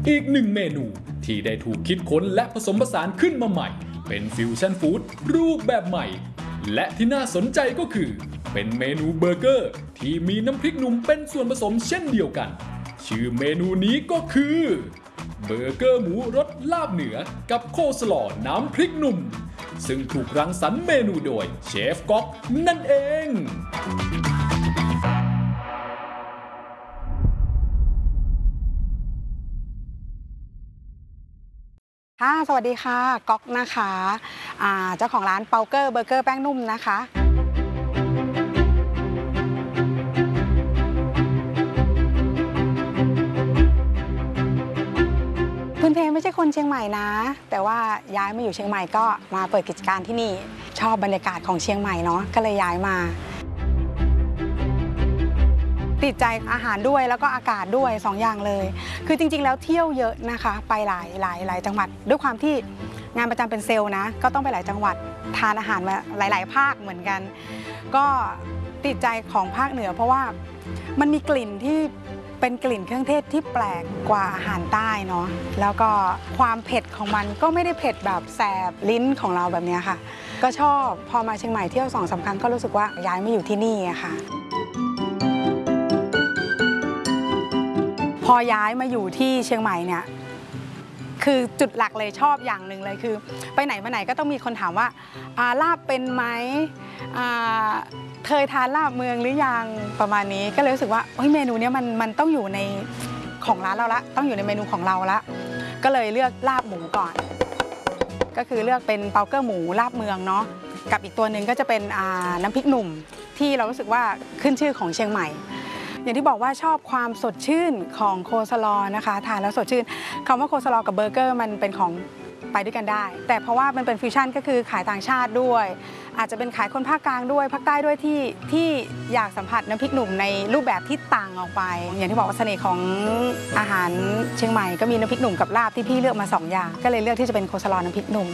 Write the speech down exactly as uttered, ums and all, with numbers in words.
อีกหนึ่งเมนูที่ได้ถูกคิดค้นและผสมผสานขึ้นมาใหม่เป็นฟิวชั่นฟู้ดรูปแบบใหม่และที่น่าสนใจก็คือเป็นเมนูเบอร์เกอร์ที่มีน้ำพริกหนุ่มเป็นส่วนผสมเช่นเดียวกันชื่อเมนูนี้ก็คือเบอร์เกอร์หมูรสลาบเหนือกับโคสลอน้ำพริกหนุ่มซึ่งถูกรังสรรค์เมนูโดยเชฟก๊อกนั่นเองค่ะสวัสดีค่ะก๊อกนะคะะเจ้าของร้านเปาเกอร์เบอร์เกอร์แป้งนุ่มนะคะพื้นเพไม่ใช่คนเชียงใหม่นะแต่ว่าย้ายมาอยู่เชียงใหม่ก็มาเปิดกิจการที่นี่ชอบบรรยากาศของเชียงใหม่เนาะก็เลยย้ายมาติดใจอาหารด้วยแล้วก็อากาศด้วยสองอย่างเลยคือจริงๆแล้วเที่ยวเยอะนะคะไปหลายหลายหลายจังหวัดด้วยความที่งานประจำเป็นเซลล์นะก็ต้องไปหลายจังหวัดทานอาหารมาหลายๆภาคเหมือนกันก็ติดใจของภาคเหนือเพราะว่ามันมีกลิ่นที่เป็นกลิ่นเครื่องเทศที่แปลกกว่าอาหารใต้เนาะแล้วก็ความเผ็ดของมันก็ไม่ได้เผ็ดแบบแสบลิ้นของเราแบบนี้ค่ะก็ชอบพอมาเชียงใหม่เที่ยวสองสามครั้งก็รู้สึกว่าย้ายมาอยู่ที่นี่อะค่ะพอย้ายมาอยู่ที่เชียงใหม่เนี่ยคือจุดหลักเลยชอบอย่างหนึ่งเลยคือไปไหนมาไหนก็ต้องมีคนถามว่าลาบเป็นไหมเคยทานลาบเมืองหรือยังประมาณนี้ก็เลยรู้สึกว่าเมนูนี้มันมันต้องอยู่ในของร้านเราละต้องอยู่ในเมนูของเราละก็เลยเลือกลาบหมูก่อนก็คือเลือกเป็นเปาเกอร์หมูลาบเมืองเนาะกับอีกตัวหนึ่งก็จะเป็นน้ำพริกหนุ่มที่เรารู้สึกว่าขึ้นชื่อของเชียงใหม่อย่างที่บอกว่าชอบความสดชื่นของโคสลอนะคะทานแล้วสดชื่นคำว่าโคสลอกับเบอร์เกอร์มันเป็นของไปด้วยกันได้แต่เพราะว่ามันเป็นฟิวชั่นก็คือขายต่างชาติด้วยอาจจะเป็นขายคนภาคกลางด้วยภาคใต้ด้วยที่ที่อยากสัมผัสน้ำพริกหนุ่มในรูปแบบที่ต่างออกไปอย่างที่บอกว่าเสน่ห์ของอาหารเชียงใหม่ก็มีน้ำพริกหนุ่มกับลาบที่พี่เลือกมาสองอย่างก็เลยเลือกที่จะเป็นโคสลอน้ำพริกหนุ่ม